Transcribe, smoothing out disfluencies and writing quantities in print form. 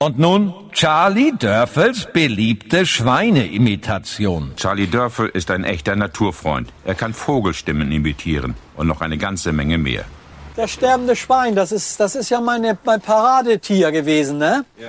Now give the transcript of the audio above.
Und nun Charlie Dörfels beliebte Schweineimitation. Charlie Dörfel ist ein echter Naturfreund. Er kann Vogelstimmen imitieren und noch eine ganze Menge mehr. Das sterbende Schwein, das ist ja mein Paradetier gewesen, ne? Ja.